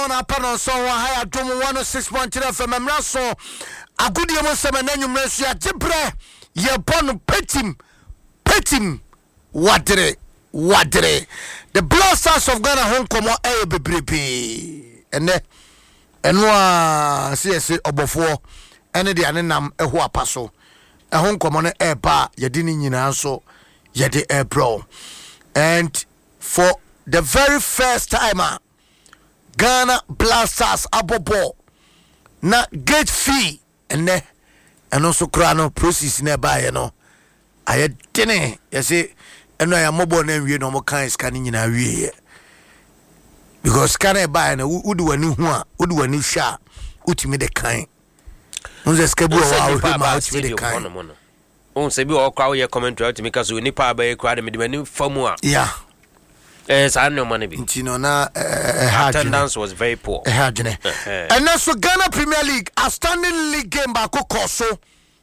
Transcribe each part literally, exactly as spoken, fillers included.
on apano so high dom one oh six point three F M Mraso agudie mo sema nanyu mresu ya tibre ye bon petim petim wadre wadre the Blasters of Ghana home komo e bebrebe ene eno a sese obofo ene de ane nam eho apaso e home komo no e ba ye di ni nyina so ye de e bro. And for the very first time Ghana Blasters abobo na gate fee ene and also crano process nearby you know I had dinner you say and I am mobile name you know more kind scanning in a way because can I buy and who do a new one who do a new shot ultimate the kind no just keep out the kind on say be all crowd your commentary to make us we nipa by crowd me the new formula yeah. Yes, I know money. You know, na attendance was very poor. And also Ghana Premier League, a standing league game back Koso.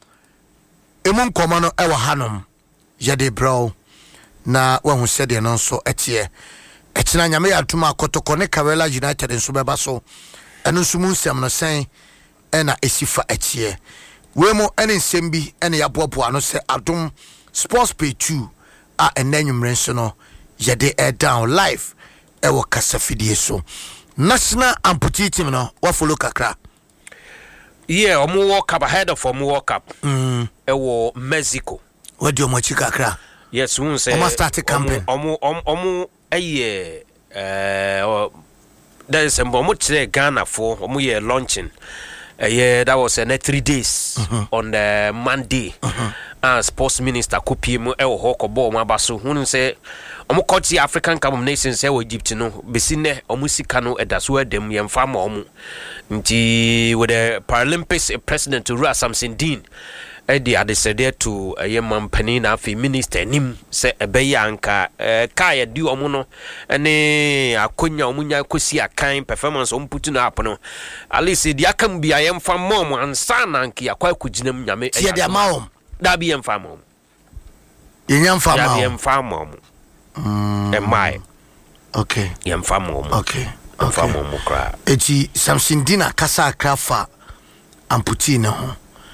Emon Komano Ewa Hanum, Yade Bro. Na when we said the so etie. Etina Yame Atuma Kotokone Karela United in Subebaso. And Usumun Sam no saying, Ena Esifa etie. Wemo any Sembi, any Abuapu, no say Adum Sports Pay two are a name rensono. Yade air down live ewo kasafidie so national amputee team no wa follow kakra yeah omo world cup ahead of omo world cup mm ewo Mexico what do omo chikakra yes we say omo start campaign omo omo eye eh there is omo chire Ghana for omo ye launching uh, yeah that was uh, three days mm-hmm. on the Monday mm-hmm. and sports minister kopiem ewo hoko ball mabaso hunu say omo coach African Cup of Nations e wo Egypt no besine omo sika no edaso edem yemfa ma omo nti with the Paralympics president Rua Samson Dean e dey adesede to a man panin na fi minister nim se ebe ya anka ka ya di omo no ene akonya omo nya kosi akan performance omo putu na app no at least di akam bia yemfa ma omo ansa na anka akwa kuginam nyame e dey ma omo da bi yemfa ma omo yemfa ma omo yemfa ma omo Mm. And my okay. Yam famo. Okay. Okay. Famo mukra. Eti Samson Dina kasa krafa amputi na ho.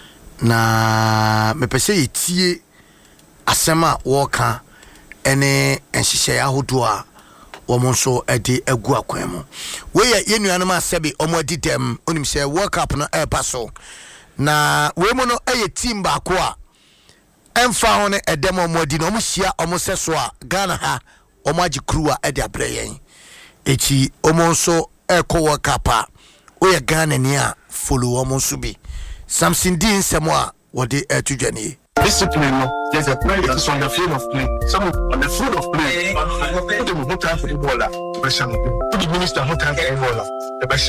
Na me pese yetie asema woka ene enhihye ahodo a wo monso ede agu akwan mu. We ye yenuanom asebe omo adidem onim se World Cup no e paso. Na we mo no eye team ba ko a emfa hone edem omodi no omhia omseso a Ghana ha omaji crew a ede abrayen echi omonso eko wakapa oya Ghana ni a follow omonso bi Samson Dean semo a wode etudwane discipline there's a play that's on the field of play some on the field of play put them who time for the baller the minister who time for the baller the